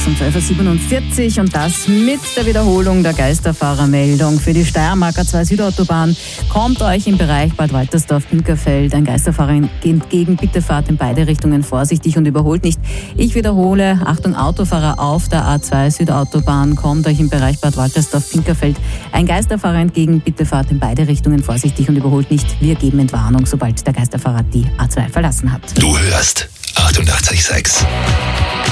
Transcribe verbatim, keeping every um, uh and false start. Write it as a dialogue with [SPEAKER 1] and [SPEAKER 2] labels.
[SPEAKER 1] sechs um zwölf Uhr siebenundvierzig und das mit der Wiederholung der Geisterfahrermeldung für die Steiermark A zwei Südautobahn. Kommt euch im Bereich Bad Waltersdorf-Pinkerfeld ein Geisterfahrer entgegen, bitte fahrt in beide Richtungen vorsichtig und überholt nicht. Ich wiederhole, Achtung Autofahrer auf der A zwei Südautobahn, kommt euch im Bereich Bad Waltersdorf-Pinkerfeld ein Geisterfahrer entgegen, bitte fahrt in beide Richtungen vorsichtig und überholt nicht. Wir geben Entwarnung, sobald der Geisterfahrer die A zwei verlassen hat.
[SPEAKER 2] Du hörst achtundachtzig Komma sechs.